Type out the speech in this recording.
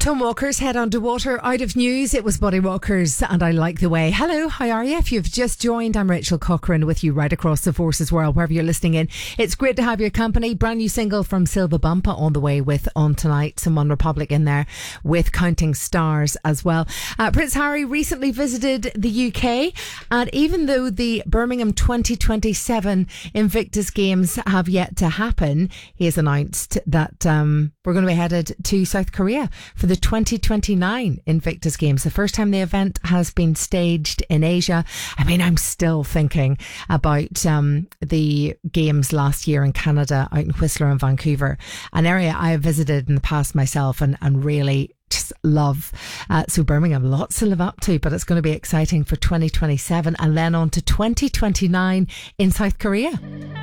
Tom Walker's Head Underwater, out of news. It was Buddy Walker's And I Like the Way. Hello, how are you? If you've just joined, I'm Rachel Cochrane with you right across the Forces world, wherever you're listening in. It's great to have your company. Brand new single from Silva Bumpa on the way with On Tonight. Some One Republic in there with Counting Stars as well. Prince Harry recently visited the UK, and even though the Birmingham 2027 Invictus Games have yet to happen, he has announced that we're going to be headed to South Korea for the 2029 Invictus Games, the first time the event has been staged in Asia. I mean, I'm still thinking about the games last year in Canada, out in Whistler and Vancouver, an area I have visited in the past myself and really just love. So Birmingham, lots to live up to, but it's going to be exciting for 2027 and then on to 2029 in South Korea.